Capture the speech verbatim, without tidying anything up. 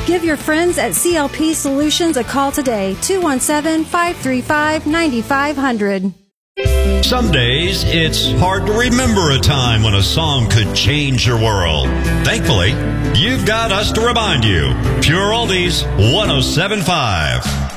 Give your friends at C L P Solutions a call today, two one seven, five three five, nine five zero zero. Some days, it's hard to remember a time when a song could change your world. Thankfully, you've got us to remind you. Pure Oldies one oh seven point five.